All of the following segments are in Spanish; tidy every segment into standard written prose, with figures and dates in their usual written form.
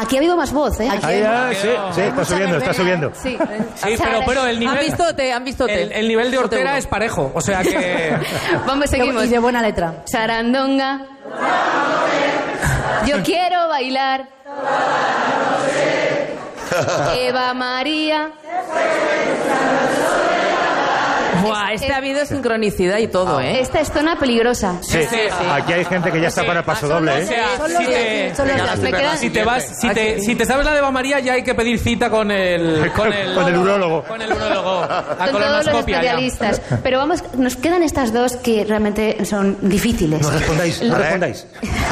Aquí ha habido más voz, ¿eh? Sí, está subiendo. Sí, pero el nivel... Han visto El nivel de Hortera es parejo, o sea que... Vamos, seguimos. Y de buena letra. Sarandonga. Yo quiero bailar. Eva María. Buah, ha habido sincronicidad y todo, ¿eh? Esta es zona peligrosa. Sí. Aquí hay gente que ya está para el paso doble, O ¿eh? sea, si te sabes la de Eva María, ya hay que pedir cita con el urólogo. Con el urólogo. A Con todos los colonoscopia. especialistas. Pero vamos, nos quedan estas dos que realmente son difíciles. No respondáis.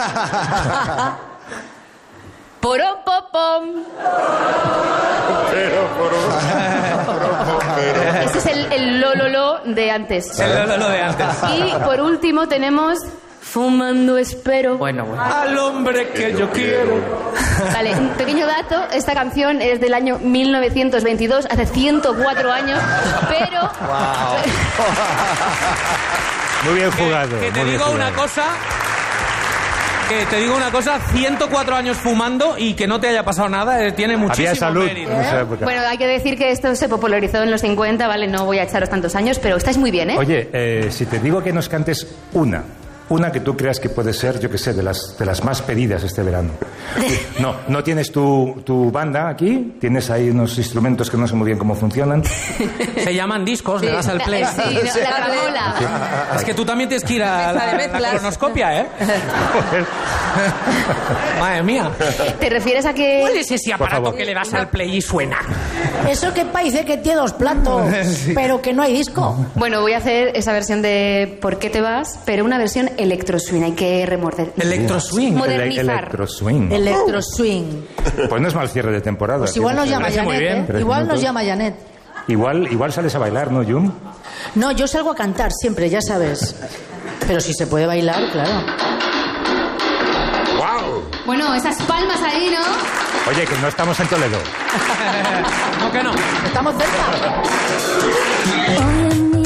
Poropopom. Este es el lololo de antes. El lo de antes. Y por último tenemos Fumando Espero. Bueno. Al hombre que yo quiero. Vale, un pequeño dato. Esta canción es del año 1922, hace 104 años, pero... Muy bien jugado. Que te digo una cosa, 104 años fumando y que no te haya pasado nada, tiene muchísimo Había salud mérito. en esa época. Bueno, hay que decir que esto se popularizó en los 50, ¿vale? No voy a echaros tantos años, pero estáis muy bien, ¿eh? Oye, si te digo que nos cantes una que tú creas que puede ser, yo que sé, de las más pedidas este verano. No tienes tu banda aquí, tienes ahí unos instrumentos que no sé muy bien cómo funcionan. Se llaman discos, le das al play. Sí, la cramola. Es que tú también tienes que ir a la colonoscopia, ¿eh? Madre mía. ¿Te refieres a que...? ¿Cuál es ese aparato que le das al play y suena? Eso que parece que tiene 2 platos, pero que no hay disco. Bueno, voy a hacer esa versión de ¿Por qué te vas? Pero una versión electro swing, hay que remorder. Electro swing. Modernizar. Electro swing. Electro swing. Pues no es mal cierre de temporada. Pues igual nos llama parece muy Janet, bien. ¿eh? Igual nos llama Janet. Igual sales a bailar, ¿no, Jun? No, yo salgo a cantar siempre, ya sabes. Pero si se puede bailar, claro. ¡Wow! Bueno, esas palmas ahí, ¿no? Oye, que no estamos en Toledo. ¿Cómo que no? Estamos cerca. Hola.